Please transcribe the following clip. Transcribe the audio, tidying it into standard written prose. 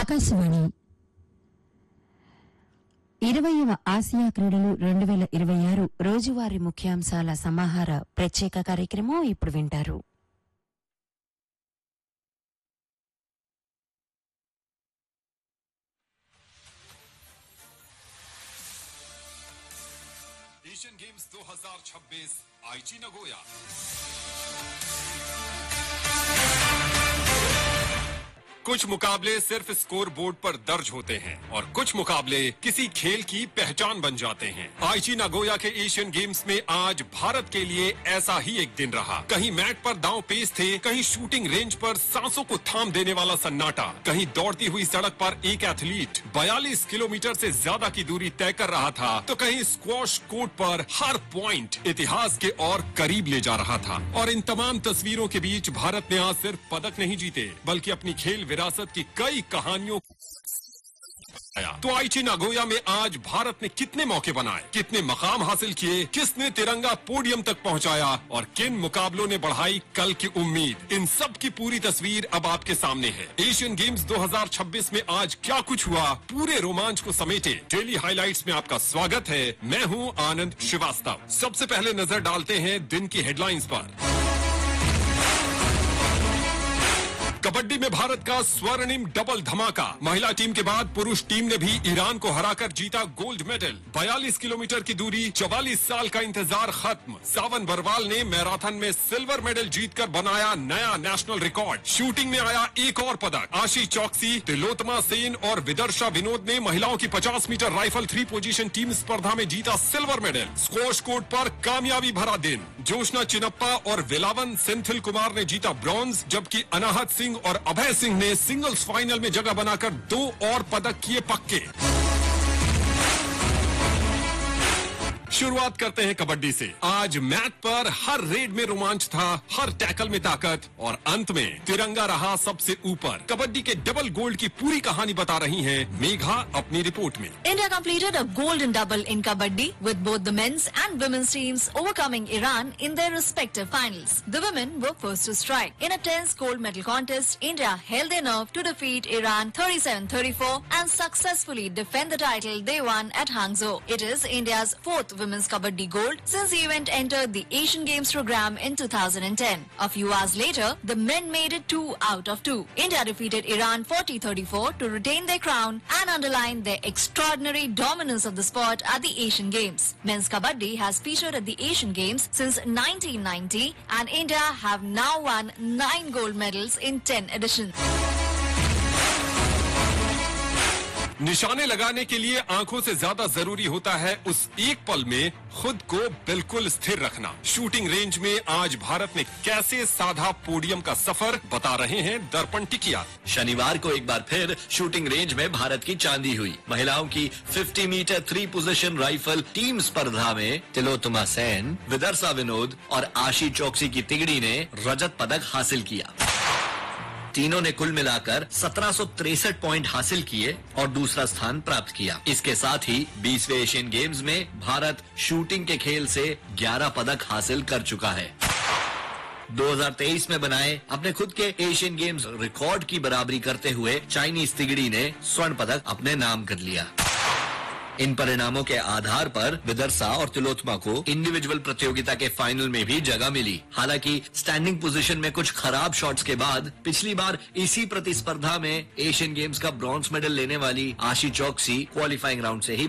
Akashvani 20వ Asia క్రీడలు 2026 రోజువారీ ముఖ్యాంశాల సమాహార ప్రత్యేక కార్యక్రమం ఇప్పుడు వింటారు. एशियन गेम्स 2026 आईची नगोया। कुछ मुकाबले सिर्फ स्कोर बोर्ड पर दर्ज होते हैं और कुछ मुकाबले किसी खेल की पहचान बन जाते हैं। आईची नागोया के एशियन गेम्स में आज भारत के लिए ऐसा ही एक दिन रहा। कहीं मैट पर दांव पेश थे, कहीं शूटिंग रेंज पर सांसों को थाम देने वाला सन्नाटा, कहीं दौड़ती हुई सड़क पर एक एथलीट 42 किलोमीटर से ज्यादा की दूरी तय कर रहा था, तो कहीं स्क्वॉश कोर्ट पर हर पॉइंट इतिहास के और करीब ले जा रहा था। और इन तमाम तस्वीरों के बीच भारत ने आज सिर्फ पदक नहीं जीते, बल्कि अपनी खेल विरासत की कई कहानियों तो आईची नागोया में आज भारत ने कितने मौके बनाए, कितने मकाम हासिल किए, किसने तिरंगा पोडियम तक पहुंचाया और किन मुकाबलों ने बढ़ाई कल की उम्मीद, इन सब की पूरी तस्वीर अब आपके सामने है। एशियन गेम्स 2026 में आज क्या कुछ हुआ, पूरे रोमांच को समेटे डेली हाइलाइट्स में आपका स्वागत है। मैं हूं आनंद श्रीवास्तव। सबसे पहले नजर डालते हैं दिन की हेडलाइंस पर। कबड्डी में भारत का स्वर्णिम डबल धमाका। महिला टीम के बाद पुरुष टीम ने भी ईरान को हराकर जीता गोल्ड मेडल। 42 किलोमीटर की दूरी, 44 साल का इंतजार खत्म। सावन बरवाल ने मैराथन में सिल्वर मेडल जीतकर बनाया नया नेशनल रिकॉर्ड। शूटिंग में आया एक और पदक। आशी चौकसी, तिलोत्तमा सेन और विदर्शा विनोद ने महिलाओं की 50 मीटर राइफल 3 पोजीशन टीम स्पर्धा में जीता सिल्वर मेडल। स्क्वॉश कोर्ट पर कामयाबी भरा दिन। जोशना चिनप्पा और वेलावन सेंथिल कुमार ने जीता ब्रॉन्ज, जबकि अनाहत सिंह और अभय सिंह ने सिंगल्स फाइनल में जगह बनाकर 2 और पदक किए पक्के। शुरुआत करते हैं कबड्डी से। आज मैच पर हर रेड में रोमांच था, हर टैकल में ताकत और अंत में तिरंगा रहा सबसे ऊपर। कबड्डी के डबल गोल्ड की पूरी कहानी बता रही हैं मेघा अपनी रिपोर्ट में। India completed a golden double in kabaddi with both the men's and women's teams overcoming Iran in their respective finals. The women were first to strike. In a tense gold medal contest, India held their nerve to defeat Iran 37-34 and successfully defend the title they won at Hangzhou. It is India's 4th women's kabaddi gold since the event entered the Asian Games program in 2010. A few hours later, the men made it 2 out of 2. India defeated Iran 40-34 to retain their crown and underline their extraordinary dominance of the sport at the Asian Games. Men's kabaddi has featured at the Asian Games since 1990 and India have now won 9 gold medals in 10 editions. निशाने लगाने के लिए आंखों से ज्यादा जरूरी होता है उस एक पल में खुद को बिल्कुल स्थिर रखना। शूटिंग रेंज में आज भारत ने कैसे साधा पोडियम का सफर, बता रहे हैं दर्पण टिकिया। शनिवार को एक बार फिर शूटिंग रेंज में भारत की चांदी हुई। महिलाओं की 50 मीटर 3 पोजीशन राइफल टीम स्पर्धा में तिलोत्तमा सेन, विदर्शा विनोद और आशी चौकसी की तिगड़ी ने रजत पदक हासिल किया। तीनों ने कुल मिलाकर 1763 पॉइंट हासिल किए और दूसरा स्थान प्राप्त किया। इसके साथ ही 20वें एशियन गेम्स में भारत शूटिंग के खेल से 11 पदक हासिल कर चुका है। 2023 में बनाए अपने खुद के एशियन गेम्स रिकॉर्ड की बराबरी करते हुए चाइनीज तिगड़ी ने स्वर्ण पदक अपने नाम कर लिया। इन परिणामों के आधार पर विदर्शा और तिलोत्तमा को इंडिविजुअल प्रतियोगिता के फाइनल में भी जगह मिली। हालांकि स्टैंडिंग पोजीशन में कुछ खराब शॉट्स के बाद पिछली बार इसी प्रतिस्पर्धा में एशियन गेम्स का ब्रॉन्ज मेडल लेने वाली आशी चौकसी क्वालिफाइंग राउंड से ही